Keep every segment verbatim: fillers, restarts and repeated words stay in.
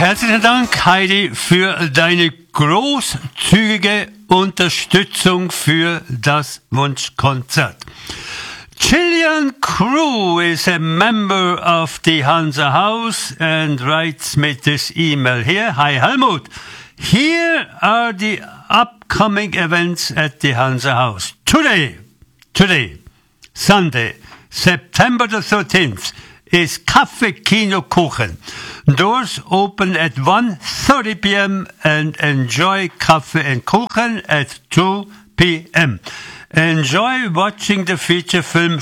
herzlichen Dank, Heidi, für deine großzügige Unterstützung für das Wunschkonzert. Gillian Crew is a member of the Hansa House and writes me this email here. Hi, Helmut. Here are the upcoming events at the Hansa House. Today, today, Sunday, September the thirteenth, is Kaffee Kino Kuchen. Doors open at one thirty p.m. and enjoy Kaffee and Kuchen at two p.m. Enjoy watching the feature film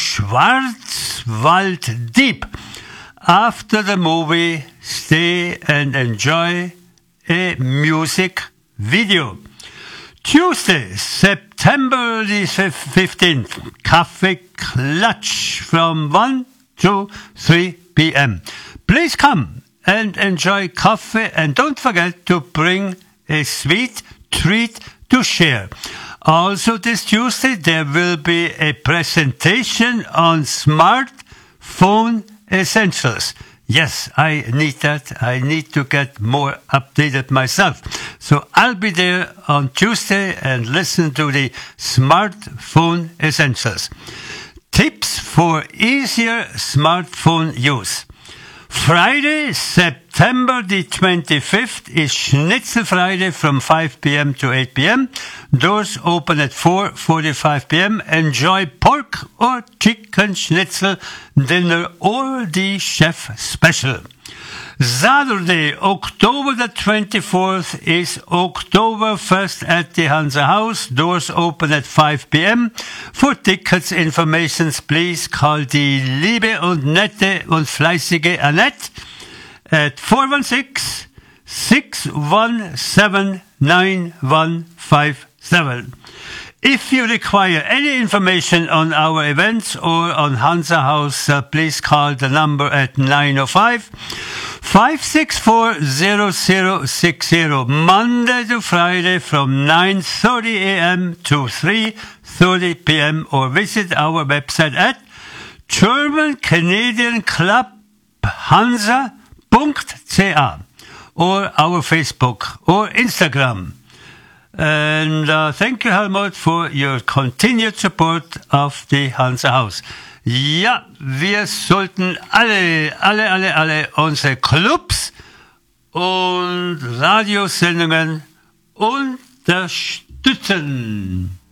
Schwarzwalddieb. After the movie, stay and enjoy a music video. Tuesday, September the fifteenth, Kaffee Klatsch from one to three p.m. Please come and enjoy coffee, and don't forget to bring a sweet treat to share. Also this Tuesday there will be a presentation on smartphone essentials. Yes, I need that. I need to get more updated myself. So I'll be there on Tuesday and listen to the smartphone essentials. Tips for easier smartphone use. Friday, September the twenty-fifth is Schnitzel Friday from five p.m. to eight p.m. Doors open at four forty-five p.m. Enjoy pork or chicken schnitzel dinner or the chef special. Saturday, October the twenty-fourth is Oktoberfest at the Hansa House. Doors open at five p.m. For tickets, informations, please call die liebe und nette und fleißige Annette at four one six, six one seven, nine one five seven. If you require any information on our events or on Hansa House, uh, please call the number at nine oh five, five six four, zero zero six zero, Monday to Friday from nine thirty a.m. to three thirty p.m. or visit our website at German Canadian Club Hansa dot c a or our Facebook or Instagram. And uh, thank you, Helmut, for your continued support of the Hansa House. Ja, wir sollten alle, alle, alle, alle unsere Clubs und Radiosendungen unterstützen.